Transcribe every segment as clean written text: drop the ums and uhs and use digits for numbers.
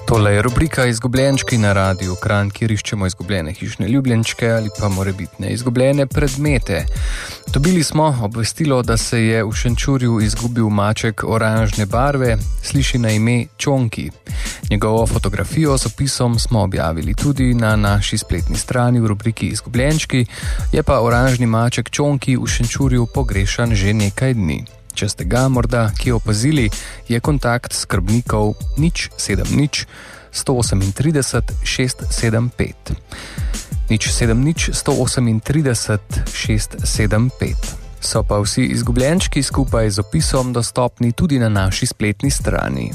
Tole je rubrika Izgubljenčki na Radiu Kranj, kjer iščemo izgubljene hišne ljubljenčke ali pa morebitne izgubljene predmete. Dobili smo obvestilo, da se je v Šenčurju izgubil maček oranžne barve, sliši na ime Čonki. Njegovo fotografijo z opisom smo objavili tudi na naši spletni strani v rubriki Izgubljenčki, je pa oranžni maček Čonki v Šenčurju pogrešan že nekaj dni. Če ste ga morda kje opazili, je kontakt skrbnikov 070 138 675. 070 138 675. So pa vsi izgubljenčki skupaj z opisom dostopni tudi na naši spletni strani.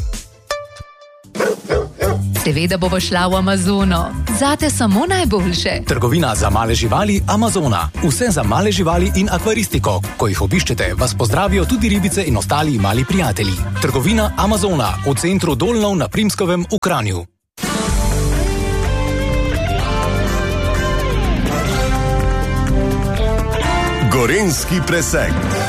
Seveda bova šla v Amazono. Zate samo najboljše. Trgovina za male živali Amazona. Vse za male živali in akvaristiko. Ko jih obiščete, vas pozdravijo tudi ribice in ostali mali prijatelji. Trgovina Amazona v centru Dolnov na Primskovem v Kranju. Gorenjski presek.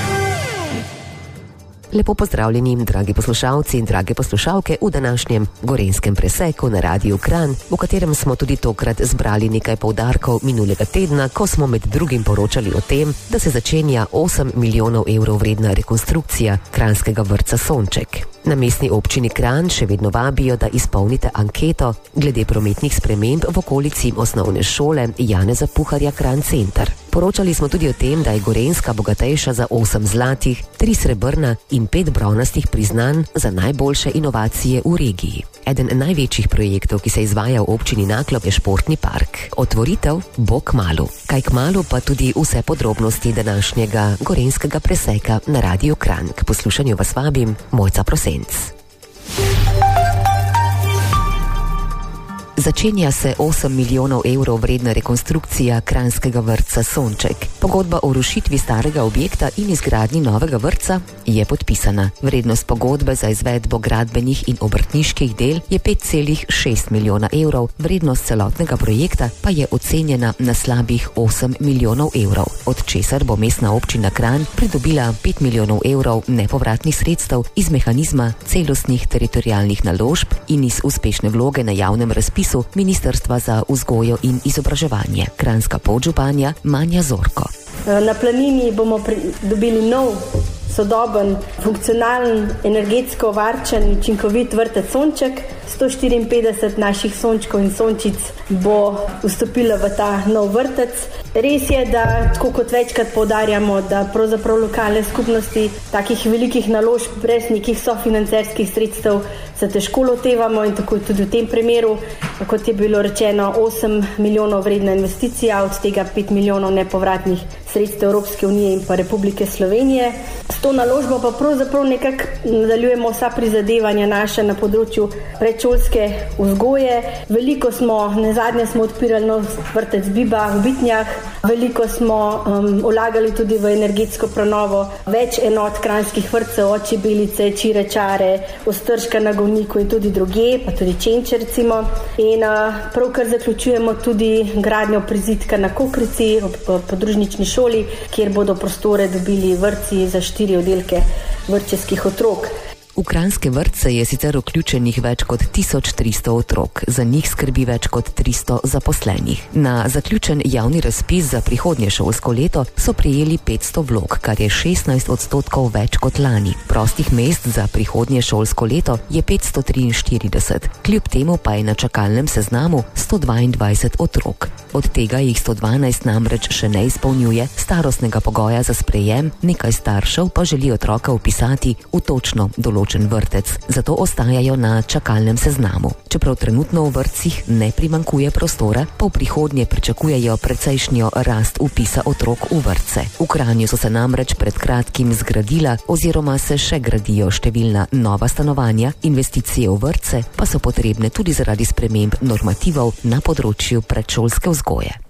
Lepo pozdravljeni, dragi poslušalci in drage poslušalke v današnjem Gorenjskem preseku na Radiu Kranj, v katerem smo tudi tokrat zbrali nekaj poudarkov minulega tedna, ko smo med drugim poročali o tem, da se začenja 8 milijonov evrov vredna rekonstrukcija kranjskega vrtca Sonček. Na mestni občini Kranj še vedno vabijo, da izpolnite anketo glede prometnih sprememb v okolici osnovne šole Janeza Puharja Kranj Center. Poročali smo tudi o tem, da je Gorenjska bogatejša za 8 zlatih, 3 srebrna in 5 bronastih priznanj za najboljše inovacije v regiji. Eden največjih projektov, ki se izvaja v občini Naklov, je športni park. Otvoritev bo kmalu. Kaj kmalu pa tudi vse podrobnosti današnjega Gorenjskega preseka na Radiu Kranj. K poslušanju vas vabim, Mojca Prosenc. Začenja se 8 milijonov evrov vredna rekonstrukcija kranjskega vrtca Sonček. Pogodba o rušitvi starega objekta in izgradnji novega vrtca je podpisana. Vrednost pogodbe za izvedbo gradbenih in obrtniških del je 5,6 milijona evrov, vrednost celotnega projekta pa je ocenjena na slabih 8 milijonov evrov, od česar bo mestna občina Kranj pridobila 5 milijonov evrov nepovratnih sredstev iz mehanizma celostnih teritorialnih naložb in iz uspešne vloge na javnem razpisu Ministrstva za vzgojo in izobraževanje. Kranjska podžupanja Manja Zorko. Na Planini bomo dobili nov, sodoben, funkcionalen, energetsko varčen, učinkovit vrtec Sonček. 154 naših sončkov in sončic bo vstopilo v ta nov vrtec. Res je, da tako kot večkrat poudarjamo, da pravzaprav lokalne skupnosti takih velikih naložb brez nekih sofinancerskih sredstev se težko lotevamo in tako tudi v tem primeru, kot je bilo rečeno, 8 milijonov vredna investicija, od tega 5 milijonov nepovratnih sredstev Evropske unije in pa Republike Slovenije. S to naložbo pa pravzaprav nekako nadaljujemo vsa prizadevanja naše na področju predšolske vzgoje. Veliko nazadnje smo odpirali nov vrtec Biba v Bitnjah, veliko smo vlagali tudi v energetsko prenovo več enot kranjskih vrtcev, od Čebelice, Čirečare, Ostrška na Govniku in tudi drugje, pa tudi Čenče recimo. In pravkar zaključujemo tudi gradnjo prizidka na Kokrici, podružnični šoli, kjer bodo prostore dobili vrtci za 4 oddelke vrtčevskih otrok. V kranjske vrtce je sicer vključenih več kot 1300 otrok, za njih skrbi več kot 300 zaposlenih. Na zaključen javni razpis za prihodnje šolsko leto so prejeli 500 vlog, kar je 16% več kot lani. Prostih mest za prihodnje šolsko leto je 543, kljub temu pa je na čakalnem seznamu 122 otrok. Od tega jih 112 namreč še ne izpolnjuje starostnega pogoja za sprejem, nekaj staršev pa želi otroka vpisati v točno določen vrtec, zato ostajajo na čakalnem seznamu. Čeprav trenutno v vrtcih ne primanjkuje prostora, pa v prihodnje pričakujejo precejšnjo rast vpisa otrok v vrtce. V Kranju so se namreč pred kratkim zgradila oziroma se še gradijo številna nova stanovanja, investicije v vrtce pa so potrebne tudi zaradi sprememb normativov na področju predšolske vzgoje.